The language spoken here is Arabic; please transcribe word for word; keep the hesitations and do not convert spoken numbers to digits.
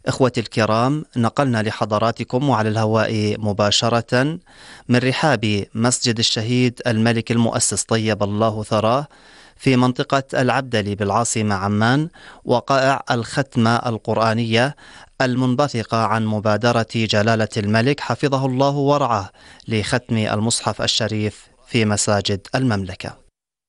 إخوتي الكرام، نقلنا لحضراتكم وعلى الهواء مباشرة من رحاب مسجد الشهيد الملك المؤسس طيب الله ثراه في منطقة العبدلي بالعاصمة عمان وقائع الختمة القرآنية المنبثقة عن مبادرة جلالة الملك حفظه الله ورعاه لختم المصحف الشريف في مساجد المملكة.